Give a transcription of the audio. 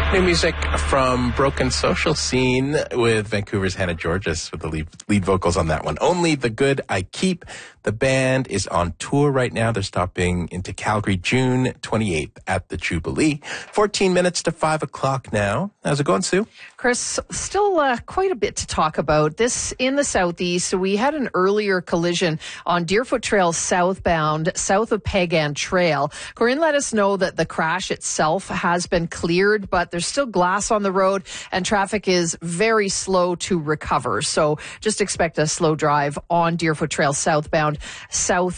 New music from Broken Social Scene with Vancouver's Hannah Georges with the lead vocals on that one. Only the Good I Keep. The band is on tour right now. They're stopping into Calgary June 28th at the Jubilee. 14 minutes to 5 o'clock now. How's it going, Sue? Chris, still quite a bit to talk about. This in the southeast. So we had an earlier collision on Deerfoot Trail southbound, south of Pagan Trail. Corinne let us know that the crash itself has been cleared, but there's still glass on the road and traffic is very slow to recover. So just expect a slow drive on Deerfoot Trail southbound, south